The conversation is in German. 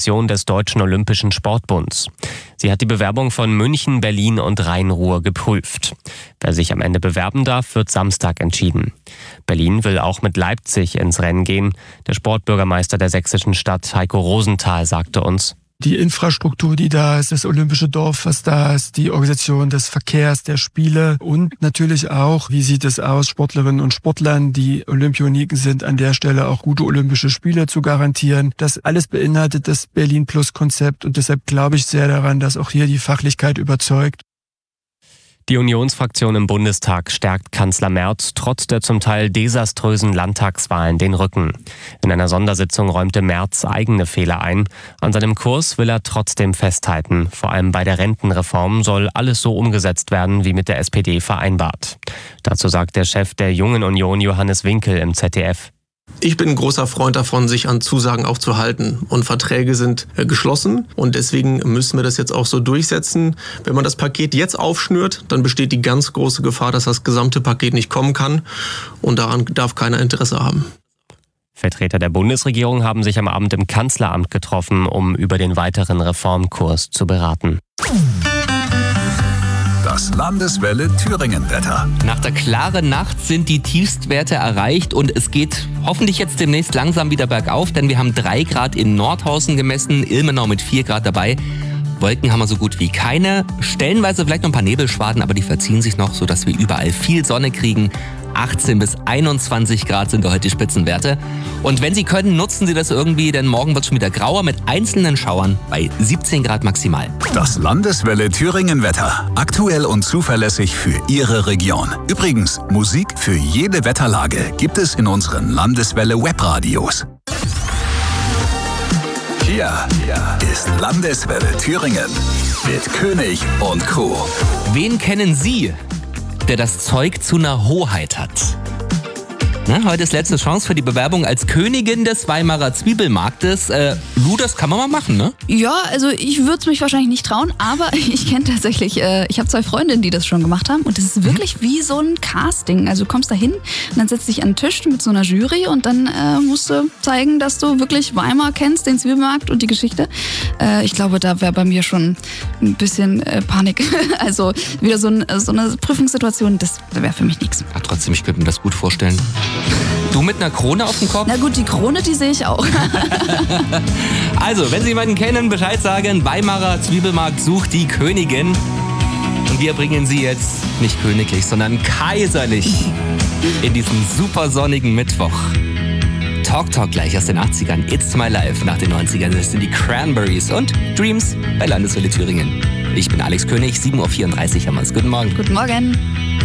Kommission des Deutschen Olympischen Sportbunds. Sie hat die Bewerbung von München, Berlin und Rhein-Ruhr geprüft. Wer sich am Ende bewerben darf, wird Samstag entschieden. Berlin will auch mit Leipzig ins Rennen gehen. Der Sportbürgermeister der sächsischen Stadt, Heiko Rosenthal, sagte uns: Die Infrastruktur, die da ist, das olympische Dorf, was da ist, die Organisation des Verkehrs, der Spiele und natürlich auch, wie sieht es aus, Sportlerinnen und Sportlern, die Olympioniken sind, an der Stelle auch gute olympische Spiele zu garantieren. Das alles beinhaltet das Berlin-Plus-Konzept und deshalb glaube ich sehr daran, dass auch hier die Fachlichkeit überzeugt. Die Unionsfraktion im Bundestag stärkt Kanzler Merz trotz der zum Teil desaströsen Landtagswahlen den Rücken. In einer Sondersitzung räumte Merz eigene Fehler ein. An seinem Kurs will er trotzdem festhalten. Vor allem bei der Rentenreform soll alles so umgesetzt werden, wie mit der SPD vereinbart. Dazu sagt der Chef der Jungen Union, Johannes Winkel, im ZDF: Ich bin ein großer Freund davon, sich an Zusagen auch zu halten. Und Verträge sind geschlossen und deswegen müssen wir das jetzt auch so durchsetzen. Wenn man das Paket jetzt aufschnürt, dann besteht die ganz große Gefahr, dass das gesamte Paket nicht kommen kann. Und daran darf keiner Interesse haben. Vertreter der Bundesregierung haben sich am Abend im Kanzleramt getroffen, um über den weiteren Reformkurs zu beraten. Das Landeswelle Thüringen-Wetter. Nach der klaren Nacht sind die Tiefstwerte erreicht und es geht hoffentlich jetzt demnächst langsam wieder bergauf, denn wir haben 3 Grad in Nordhausen gemessen, Ilmenau mit 4 Grad dabei. Wolken haben wir so gut wie keine, stellenweise vielleicht noch ein paar Nebelschwaden, aber die verziehen sich noch, sodass wir überall viel Sonne kriegen. 18 bis 21 Grad sind heute die Spitzenwerte. Und wenn Sie können, nutzen Sie das irgendwie, denn morgen wird es schon wieder grauer mit einzelnen Schauern bei 17 Grad maximal. Das Landeswelle Thüringen-Wetter. Aktuell und zuverlässig für Ihre Region. Übrigens, Musik für jede Wetterlage gibt es in unseren Landeswelle Webradios. Hier ist Landeswelle Thüringen mit König und Co. Wen kennen Sie, der das Zeug zu einer Hoheit hat? Na, heute ist letzte Chance für die Bewerbung als Königin des Weimarer Zwiebelmarktes. Lu, das kann man mal machen, ne? Ja, also ich würde es mich wahrscheinlich nicht trauen, aber ich kenne tatsächlich, ich habe 2 Freundinnen, die das schon gemacht haben und das ist wirklich wie so ein Casting. Also du kommst da hin und dann setzt dich an den Tisch mit so einer Jury und dann musst du zeigen, dass du wirklich Weimar kennst, den Zwiebelmarkt und die Geschichte. Ich glaube, da wäre bei mir schon ein bisschen Panik. Also wieder so eine Prüfungssituation, das wäre für mich nichts. Ja, trotzdem, ich könnte mir das gut vorstellen. Du mit einer Krone auf dem Kopf? Na gut, die Krone, die sehe ich auch. Also, wenn Sie jemanden kennen, Bescheid sagen. Weimarer Zwiebelmarkt sucht die Königin. Und wir bringen Sie jetzt nicht königlich, sondern kaiserlich in diesen super sonnigen Mittwoch. Talk gleich aus den 80ern. It's My Life nach den 90ern. Das sind die Cranberries und Dreams bei Landeswelle Thüringen. Ich bin Alex König, 7.34 Uhr haben wir es. Guten Morgen. Guten Morgen.